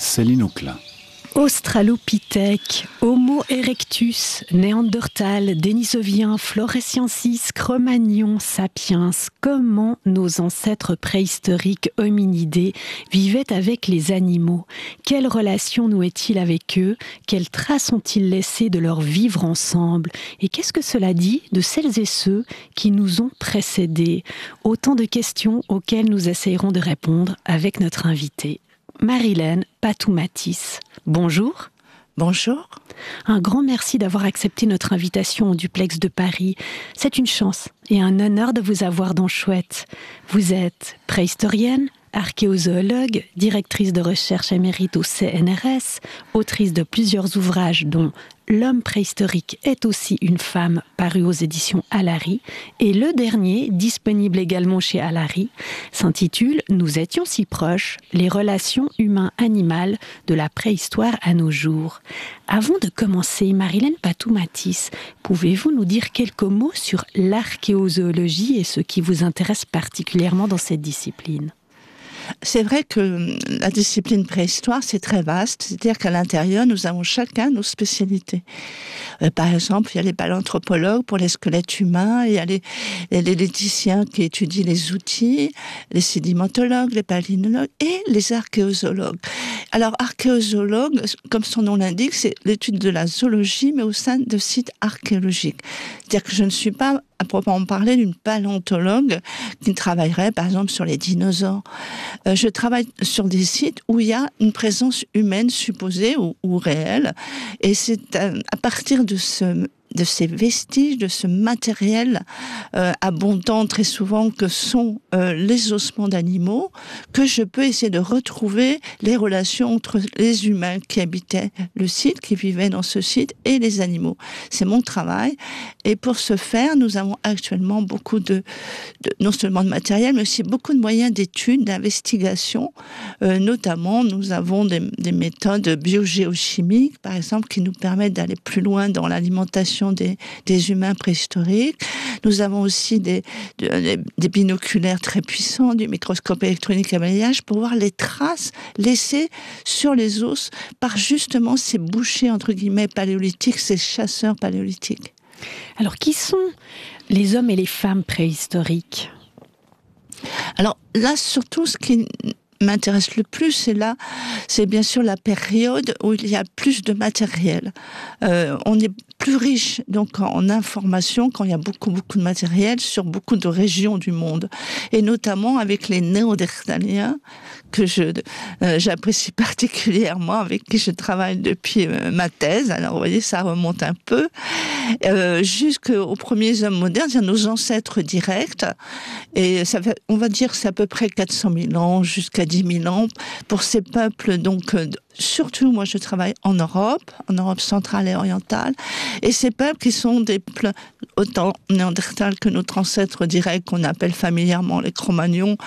Céline Auclin. Australopithèque, Homo erectus, Néandertal, Denisovien, Floresiensis, Cro-Magnon, Sapiens, comment nos ancêtres préhistoriques hominidés vivaient avec les animaux? Quelle relation nouaient-ils avec eux? Quelles traces ont-ils laissées de leur vivre ensemble? Et qu'est-ce que cela dit de celles et ceux qui nous ont précédés? Autant de questions auxquelles nous essayerons de répondre avec notre invitée. Marilène Patou-Mathis. Bonjour. Bonjour. Un grand merci d'avoir accepté notre invitation au Duplex de Paris. C'est une chance et un honneur de vous avoir dans Chouette. Vous êtes préhistorienne, archéozoologue, directrice de recherche émérite au CNRS, autrice de plusieurs ouvrages dont L'homme préhistorique est aussi une femme, paru aux éditions Alary, et le dernier, disponible également chez Alary, s'intitule « Nous étions si proches, les relations humain-animal de la préhistoire à nos jours ». Avant de commencer, Marilène Patou-Mathis, pouvez-vous nous dire quelques mots sur l'archéozoologie et ce qui vous intéresse particulièrement dans cette discipline ? C'est vrai que la discipline préhistoire, c'est très vaste. C'est-à-dire qu'à l'intérieur, nous avons chacun nos spécialités. Par exemple, il y a les paléanthropologues pour les squelettes humains, il y a les léthiciens qui étudient les outils, les sédimentologues, les palynologues et les archéozoologues. Alors, archéozoologue, comme son nom l'indique, c'est l'étude de la zoologie, mais au sein de sites archéologiques. C'est-à-dire que je ne suis pas à proprement parler d'une paléontologue qui travaillerait par exemple sur les dinosaures. Je travaille sur des sites où il y a une présence humaine supposée ou réelle, et c'est à partir de ces vestiges, de ce matériel abondant très souvent que sont les ossements d'animaux, que je peux essayer de retrouver les relations entre les humains qui habitaient le site, qui vivaient dans ce site, et les animaux. C'est mon travail. Et pour ce faire, nous avons actuellement beaucoup non seulement de matériel, mais aussi beaucoup de moyens d'études, d'investigation. Notamment, nous avons des méthodes biogéochimiques, par exemple, qui nous permettent d'aller plus loin dans l'alimentation des humains préhistoriques. Nous avons aussi des binoculaires très puissants, du microscope électronique à balayage pour voir les traces laissées sur les os par justement ces bouchers, entre guillemets, paléolithiques, ces chasseurs paléolithiques. Alors, qui sont les hommes et les femmes préhistoriques ? Alors là, surtout, ce qui m'intéresse le plus, c'est bien sûr la période où il y a plus de matériel. On est plus riche donc en informations quand il y a beaucoup de matériel sur beaucoup de régions du monde, et notamment avec les néandertaliens que j'apprécie particulièrement, avec qui je travaille depuis ma thèse. Alors vous voyez, ça remonte un peu jusqu'aux premiers hommes modernes, c'est nos ancêtres directs, et ça fait, on va dire, c'est à peu près 400 000 ans jusqu'à 10 000 ans pour ces peuples. Donc surtout, moi, je travaille en Europe centrale et orientale, et ces peuples qui sont des peuples autant néandertals que notre ancêtre direct, qu'on appelle familièrement les Cro-Magnons,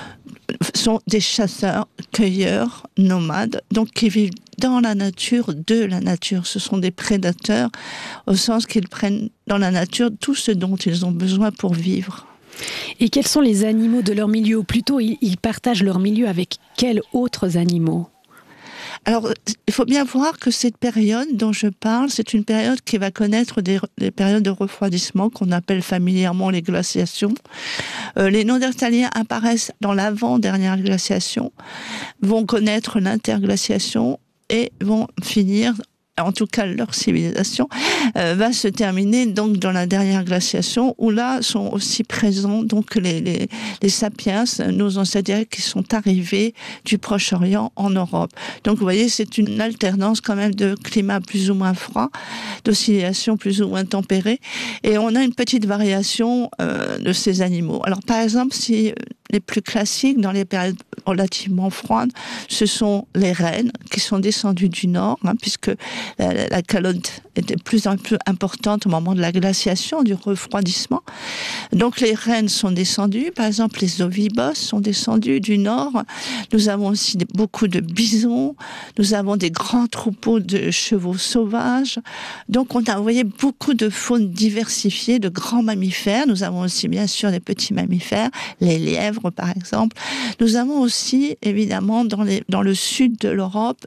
sont des chasseurs, cueilleurs, nomades, donc qui vivent dans la nature, de la nature. Ce sont des prédateurs, au sens qu'ils prennent dans la nature tout ce dont ils ont besoin pour vivre. Et quels sont les animaux de leur milieu? Ou plutôt, ils partagent leur milieu avec quels autres animaux? Alors, il faut bien voir que cette période dont je parle, c'est une période qui va connaître des périodes de refroidissement qu'on appelle familièrement les glaciations. Les Néandertaliens apparaissent dans l'avant-dernière glaciation, vont connaître l'interglaciation et vont finir, en tout cas leur civilisation, va se terminer donc dans la dernière glaciation, où là sont aussi présents donc les sapiens, nos ancêtres directs qui sont arrivés du Proche-Orient en Europe. Donc vous voyez, c'est une alternance quand même de climat plus ou moins froid, d'oscillations plus ou moins tempérées, et on a une petite variation de ces animaux. Alors par exemple, si les plus classiques dans les périodes relativement froides, ce sont les rennes qui sont descendues du nord, puisque la calotte était de plus en plus importante au moment de la glaciation, du refroidissement. Donc les rennes sont descendues, par exemple les ovibos sont descendus du nord. Nous avons aussi beaucoup de bisons, nous avons des grands troupeaux de chevaux sauvages. Donc on a, vous voyez, beaucoup de faune diversifiée, de grands mammifères. Nous avons aussi bien sûr des petits mammifères, les lièvres, lièvre, par exemple. Nous avons aussi, évidemment, dans le sud de l'Europe,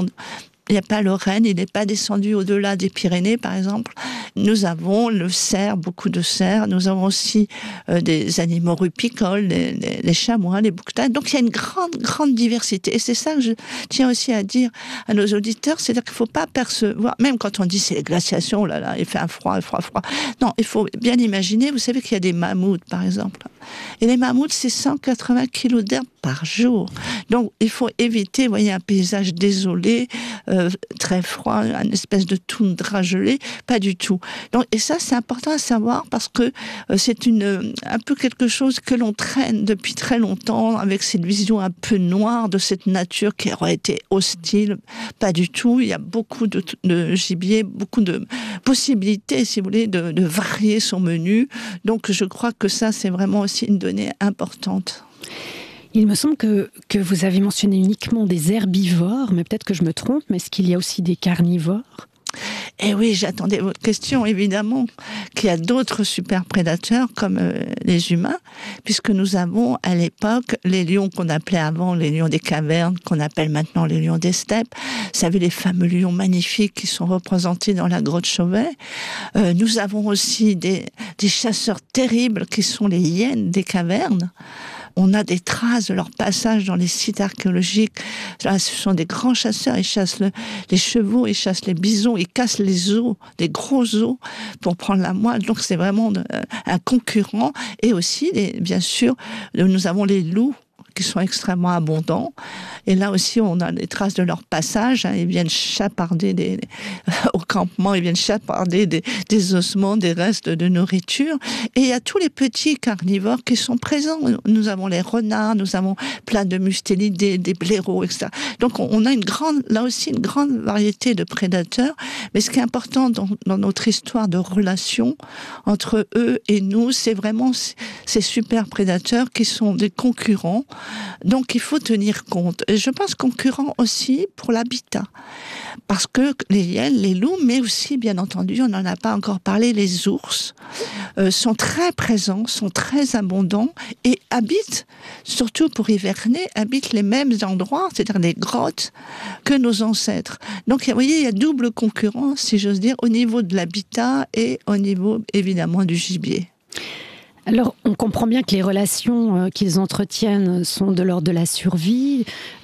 il n'y a pas le renne, il n'est pas descendu au-delà des Pyrénées, par exemple. Nous avons le cerf, beaucoup de cerfs. Nous avons aussi des animaux rupicoles, les chamois, les bouquetins. Donc, il y a une grande, grande diversité. Et c'est ça que je tiens aussi à dire à nos auditeurs, c'est-à-dire qu'il ne faut pas percevoir, même quand on dit c'est les glaciations, là, il fait un froid. Non, il faut bien imaginer, vous savez qu'il y a des mammouths, par exemple. Et les mammouths, c'est 180 kilos d'herbe par jour. Donc, il faut éviter, vous voyez, un paysage désolé, très froid, une espèce de toundra gelée, pas du tout. Donc, et ça, c'est important à savoir parce que c'est un peu quelque chose que l'on traîne depuis très longtemps avec cette vision un peu noire de cette nature qui aurait été hostile. Pas du tout. Il y a beaucoup de gibier, beaucoup de possibilités, si vous voulez, de varier son menu. Donc, je crois que ça, c'est vraiment aussi une donnée importante. Il me semble que vous avez mentionné uniquement des herbivores, mais peut-être que je me trompe, mais est-ce qu'il y a aussi des carnivores ? Eh oui, j'attendais votre question, évidemment, qu'il y a d'autres super prédateurs comme les humains, puisque nous avons à l'époque les lions qu'on appelait avant les lions des cavernes, qu'on appelle maintenant les lions des steppes. Vous savez, les fameux lions magnifiques qui sont représentés dans la grotte Chauvet. Nous avons aussi des chasseurs terribles qui sont les hyènes des cavernes. On a des traces de leur passage dans les sites archéologiques. Là, ce sont des grands chasseurs. Ils chassent les chevaux, ils chassent les bisons, ils cassent les os, des gros os pour prendre la moelle. Donc, c'est vraiment un concurrent. Et aussi, bien sûr, nous avons les loups qui sont extrêmement abondants. Et là aussi, on a des traces de leur passage. Ils viennent chaparder au campement, ils viennent chaparder des ossements, des restes de nourriture. Et il y a tous les petits carnivores qui sont présents. Nous avons les renards, nous avons plein de mustélidés, des blaireaux, etc. Donc, on a là aussi une grande variété de prédateurs. Mais ce qui est important dans notre histoire de relation entre eux et nous, c'est vraiment ces super prédateurs qui sont des concurrents. Donc, il faut tenir compte. Et je pense concurrents aussi pour l'habitat. Parce que les hyènes, les loups, mais aussi, bien entendu, on n'en a pas encore parlé, les ours, sont très présents, sont très abondants et habitent, surtout pour hiverner, habitent les mêmes endroits, c'est-à-dire les grottes, que nos ancêtres. Donc, vous voyez, il y a double concurrence, si j'ose dire, au niveau de l'habitat et au niveau, évidemment, du gibier. Alors, on comprend bien que les relations qu'ils entretiennent sont de l'ordre de la survie.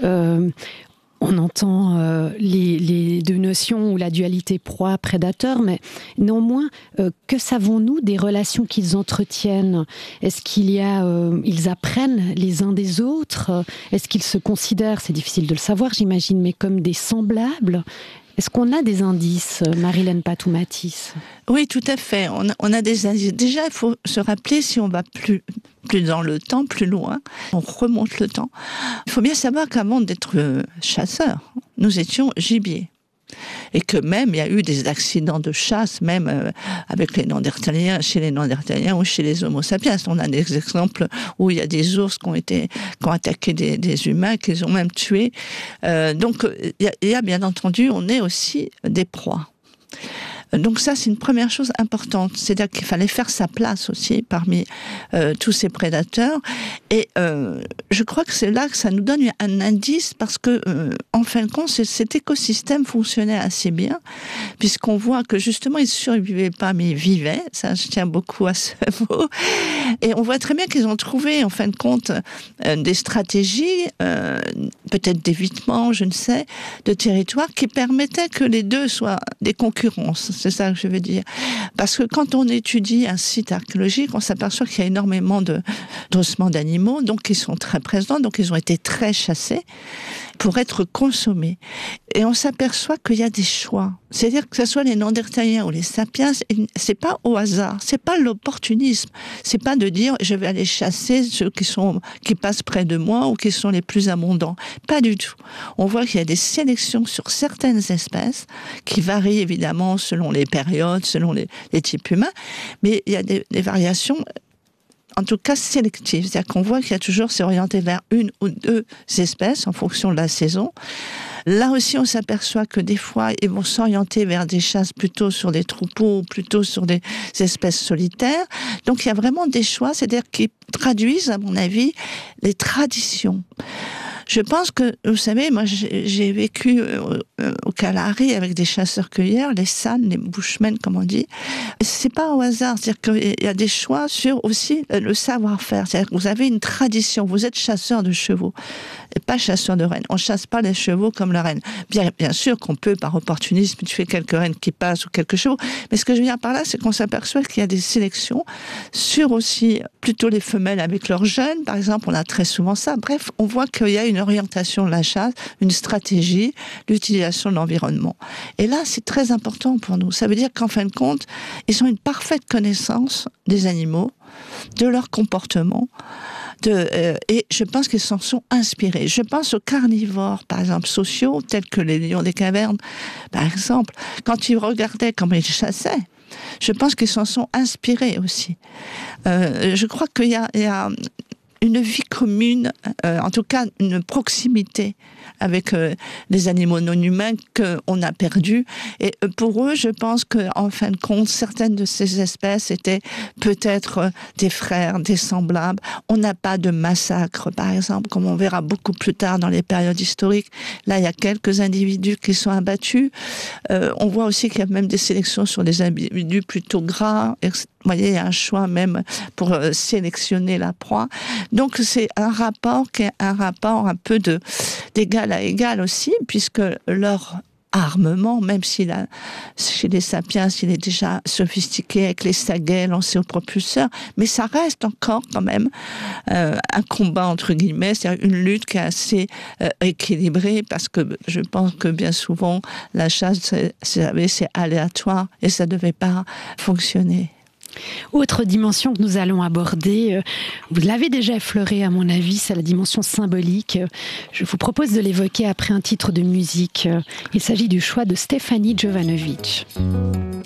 On entend les deux notions ou la dualité proie-prédateur, mais néanmoins, que savons-nous des relations qu'ils entretiennent ? Est-ce ils apprennent les uns des autres ? Est-ce qu'ils se considèrent, c'est difficile de le savoir, j'imagine, mais comme des semblables ? Est-ce qu'on a des indices, Marilène Patou-Matisse ? Oui, tout à fait. On a des indices. Déjà, il faut se rappeler, si on va plus dans le temps, plus loin, on remonte le temps. Il faut bien savoir qu'avant d'être chasseurs, nous étions gibier. Et que même, il y a eu des accidents de chasse, même avec les Néandertaliens, chez les Néandertaliens ou chez les Homo sapiens. On a des exemples où il y a des ours qui ont attaqué des humains, qu'ils ont même tués. Donc, il y a bien entendu, on est aussi des proies. Donc ça, c'est une première chose importante. C'est-à-dire qu'il fallait faire sa place aussi parmi tous ces prédateurs. Et je crois que c'est là que ça nous donne un indice parce que, en fin de compte, cet écosystème fonctionnait assez bien puisqu'on voit que justement, ils ne survivaient pas, mais ils vivaient. Ça, je tiens beaucoup à ce mot. Et on voit très bien qu'ils ont trouvé, en fin de compte, des stratégies, peut-être d'évitement, je ne sais, de territoire qui permettaient que les deux soient des concurrences. C'est ça que je veux dire. Parce que quand on étudie un site archéologique, on s'aperçoit qu'il y a énormément d'ossements d'animaux, donc ils sont très présents, donc ils ont été très chassés pour être consommés. Et on s'aperçoit qu'il y a des choix. C'est-à-dire que ce soit les Néandertaliens ou les Sapiens, c'est pas au hasard, c'est pas l'opportunisme. C'est pas de dire je vais aller chasser ceux qui passent près de moi ou qui sont les plus abondants. Pas du tout. On voit qu'il y a des sélections sur certaines espèces qui varient évidemment selon les périodes, selon les types humains, mais il y a des variations en tout cas sélectives. C'est-à-dire qu'on voit qu'il y a toujours, c'est orienté vers une ou deux espèces en fonction de la saison. Là aussi, on s'aperçoit que des fois, ils vont s'orienter vers des chasses plutôt sur des troupeaux, plutôt sur des espèces solitaires. Donc, il y a vraiment des choix, c'est-à-dire qu'ils traduisent, à mon avis, les traditions. Je pense que, vous savez, moi j'ai vécu au Kalahari avec des chasseurs-cueilleurs, les San, les Bushmen, comme on dit. C'est pas au hasard, c'est-à-dire qu'il y a des choix sur aussi le savoir-faire. C'est-à-dire que vous avez une tradition, vous êtes chasseur de chevaux, et pas chasseur de rennes. On chasse pas les chevaux comme la reine. Bien sûr qu'on peut, par opportunisme, tuer quelques rennes qui passent ou quelques chevaux, mais ce que je veux dire par là, c'est qu'on s'aperçoit qu'il y a des sélections sur aussi plutôt les femelles avec leurs jeunes, par exemple, on a très souvent ça. Bref, on voit qu'il y a une orientation de la chasse, une stratégie, l'utilisation de l'environnement. Et là, c'est très important pour nous. Ça veut dire qu'en fin de compte, ils ont une parfaite connaissance des animaux, de leur comportement, et je pense qu'ils s'en sont inspirés. Je pense aux carnivores, par exemple, sociaux, tels que les lions des cavernes, par exemple. Quand ils regardaient comment ils chassaient, je pense qu'ils s'en sont inspirés aussi. Je crois qu'il y a une vie commune, en tout cas une proximité avec les animaux non humains qu'on a perdus. Et pour eux, je pense qu'en fin de compte, certaines de ces espèces étaient peut-être des frères, des semblables. On n'a pas de massacre, par exemple, comme on verra beaucoup plus tard dans les périodes historiques. Là, il y a quelques individus qui sont abattus. On voit aussi qu'il y a même des sélections sur des individus plutôt gras. Vous voyez, il y a un choix même pour sélectionner la proie. Donc, c'est un rapport qui est un rapport un peu d'égal à égal aussi, puisque leur armement, même chez les sapiens, il est déjà sophistiqué avec les saguets lancés au propulseur, mais ça reste encore quand même un combat entre guillemets, c'est-à-dire une lutte qui est assez équilibrée, parce que je pense que bien souvent la chasse, c'est aléatoire et ça ne devait pas fonctionner. Autre dimension que nous allons aborder, vous l'avez déjà effleurée à mon avis, c'est la dimension symbolique. Je vous propose de l'évoquer après un titre de musique. Il s'agit du choix de Stefani Jovanovic.